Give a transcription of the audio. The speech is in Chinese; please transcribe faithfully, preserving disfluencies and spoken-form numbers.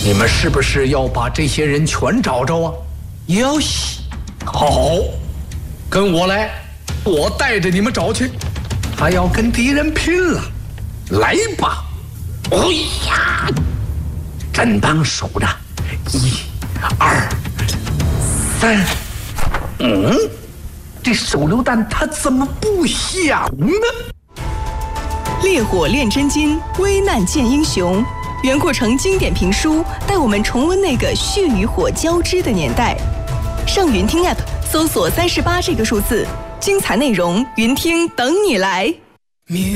你们是不是要把这些人全找着啊？ 有戏。 好，跟我来，我带着你们找去。他要跟敌人拼了，来吧！ 哎呀，真当数着，一、二、三。嗯，这手榴弹它怎么不响呢？ 烈火炼真金，危难见英雄。袁阔成经典评书带我们重温那个血与火交织的年代。上云听 App 搜索三十八这个数字，精彩内容云听等你来。